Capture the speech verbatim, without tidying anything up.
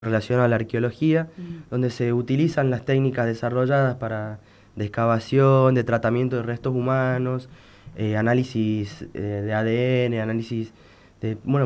relacionado a la arqueología, Mm. donde se utilizan las técnicas desarrolladas para de excavación, de tratamiento de restos humanos, eh, análisis eh, de A D N, análisis de, bueno,